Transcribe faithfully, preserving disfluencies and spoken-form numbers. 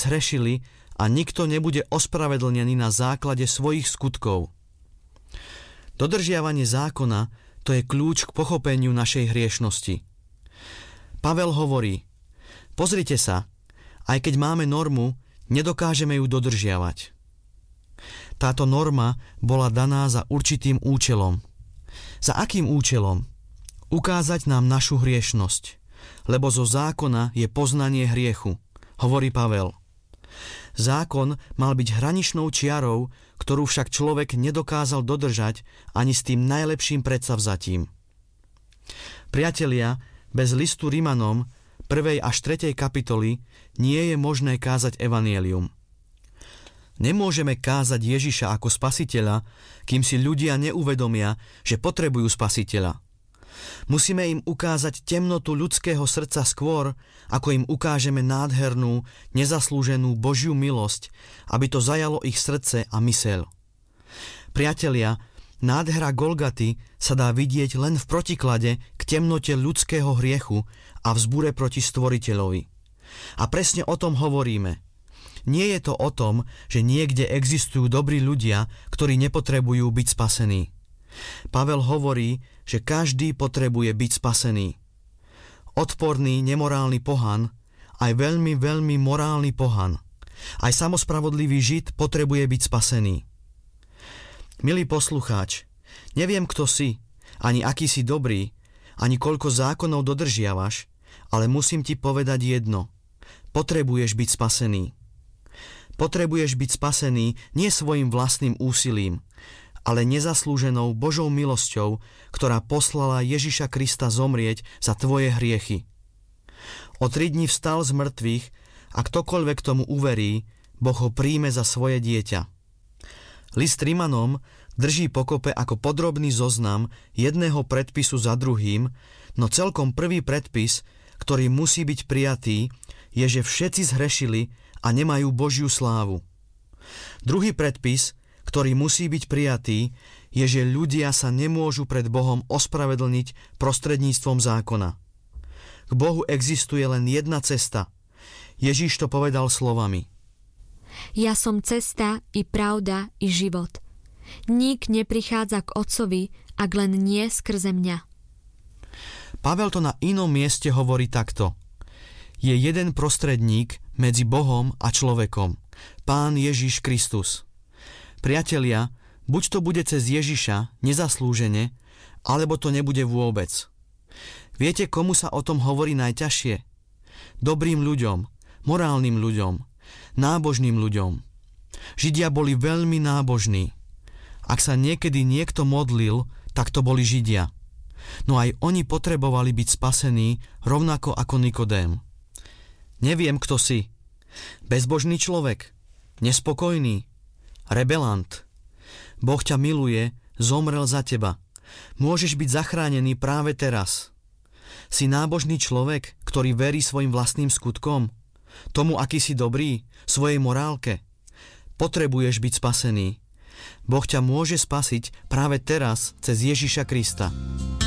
zhrešili a nikto nebude ospravedlnený na základe svojich skutkov. Dodržiavanie zákona to je kľúč k pochopeniu našej hriešnosti. Pavel hovorí: pozrite sa, aj keď máme normu, nedokážeme ju dodržiavať. Táto norma bola daná za určitým účelom. Za akým účelom? Ukázať nám našu hriešnosť, lebo zo zákona je poznanie hriechu, hovorí Pavel. Zákon mal byť hraničnou čiarou, ktorú však človek nedokázal dodržať ani s tým najlepším predsavzatím. Priatelia, bez listu Rimanom prvej až tretej kapitoly nie je možné kázať evanjelium. Nemôžeme kázať Ježiša ako spasiteľa, kým si ľudia neuvedomia, že potrebujú spasiteľa. Musíme im ukázať temnotu ľudského srdca skôr, ako im ukážeme nádhernú, nezaslúženú Božiu milosť, aby to zajalo ich srdce a myseľ. Priatelia, nádhera Golgaty sa dá vidieť len v protiklade k temnote ľudského hriechu a vzbure proti Stvoriteľovi. A presne o tom hovoríme. Nie je to o tom, že niekde existujú dobrí ľudia, ktorí nepotrebujú byť spasení. Pavel hovorí, že každý potrebuje byť spasený. Odporný, nemorálny pohan, aj veľmi, veľmi morálny pohan, aj samospravodlivý Žid potrebuje byť spasený. Milý poslucháč, neviem, kto si, ani aký si dobrý, ani koľko zákonov dodržiavaš, ale musím ti povedať jedno. Potrebuješ byť spasený. Potrebuješ byť spasený nie svojim vlastným úsilím, ale nezaslúženou Božou milosťou, ktorá poslala Ježiša Krista zomrieť za tvoje hriechy. O tri dni vstal z mŕtvych a ktokoľvek tomu uverí, Boh ho príjme za svoje dieťa. List Rimanom drží pokope ako podrobný zoznam jedného predpisu za druhým, no celkom prvý predpis, ktorý musí byť prijatý, je, že všetci zhrešili a nemajú Božiu slávu. Druhý predpis, ktorý musí byť prijatý, je, že ľudia sa nemôžu pred Bohom ospravedlniť prostredníctvom zákona. K Bohu existuje len jedna cesta. Ježiš to povedal slovami: Ja som cesta i pravda i život. Nik neprichádza k Otcovi, ak len nie skrze mňa. Pavel to na inom mieste hovorí takto: Je jeden prostredník medzi Bohom a človekom, Pán Ježiš Kristus. Priatelia, buď to bude cez Ježiša nezaslúžene, alebo to nebude vôbec. Viete, komu sa o tom hovorí najťažšie? Dobrým ľuďom, morálnym ľuďom, nábožným ľuďom. Židia boli veľmi nábožní. Ak sa niekedy niekto modlil, tak to boli Židia. No aj oni potrebovali byť spasení rovnako ako Nikodém. Neviem, kto si. Bezbožný človek, nespokojný, rebelant. Boh ťa miluje, zomrel za teba. Môžeš byť zachránený práve teraz. Si nábožný človek, ktorý verí svojim vlastným skutkom, tomu, aký si dobrý, svojej morálke. Potrebuješ byť spasený. Boh ťa môže spasiť práve teraz cez Ježiša Krista.